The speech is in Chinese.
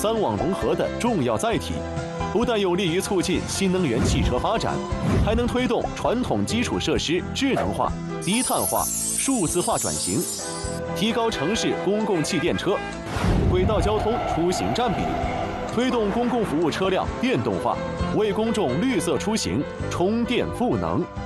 三网融合的重要载体，不但有利于促进新能源汽车发展，还能推动传统基础设施智能化、低碳化、数字化转型，提高城市公共气电车、轨道交通出行占比，推动公共服务车辆电动化，为公众绿色出行充电赋能。